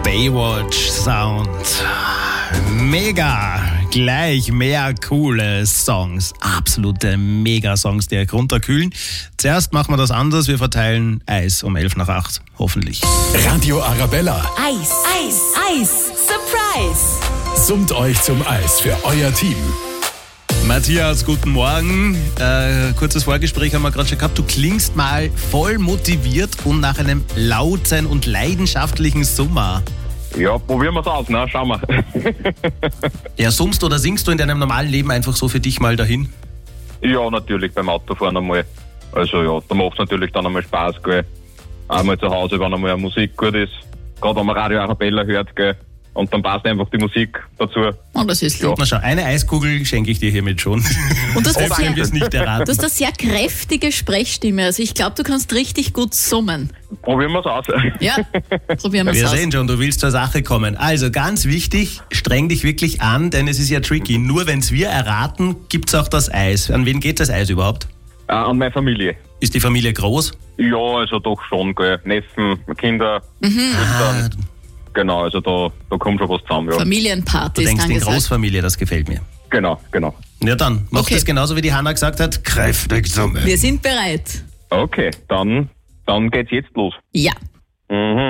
Baywatch Sound. Mega. Gleich mehr coole Songs. Absolute Mega-Songs, die euch runterkühlen. Zuerst machen wir das anders. Wir verteilen Eis um 7:55. Hoffentlich. Radio Arabella. Eis. Eis. Eis. Surprise. Summt euch zum Eis für euer Team. Matthias, guten Morgen. Kurzes Vorgespräch haben wir gerade schon gehabt. Du klingst mal voll motiviert und nach einem lauten und leidenschaftlichen Sommer. Ja, probieren wir es aus, ne? Schauen wir. Ja, summst oder singst du in deinem normalen Leben einfach so für dich mal dahin? Ja, natürlich beim Autofahren einmal. Also ja, da macht es natürlich dann einmal Spaß, gell. Einmal zu Hause, wenn einmal eine Musik gut ist. Gerade wenn man Radio Arabella hört, gell. Und dann passt einfach die Musik dazu. Oh, das ist lieb. Na schau, eine Eiskugel schenke ich dir hiermit schon. Und du hast, Selbst wenn wir es nicht erraten. du hast eine sehr kräftige Sprechstimme. Also ich glaube, du kannst richtig gut summen. Probieren wir es aus. Ja, probieren wir es Wir aus. sehen schon, du willst zur Sache kommen. Also ganz wichtig, streng dich wirklich an, denn es ist ja tricky. Nur wenn es wir erraten, gibt es auch das Eis. An wen geht das Eis überhaupt? An meine Familie. Ist die Familie groß? Ja, also doch schon, gell. Neffen, Kinder, Eltern. Genau, also da kommt schon was zusammen, ja. Du Familienparty ist denkst in angesagt. Großfamilie, das gefällt mir. Genau. Ja dann, mach Okay. das genauso wie die Hanna gesagt hat. Kräftig summen. Wir sind bereit. Okay, dann geht's jetzt los. Ja. Mhm.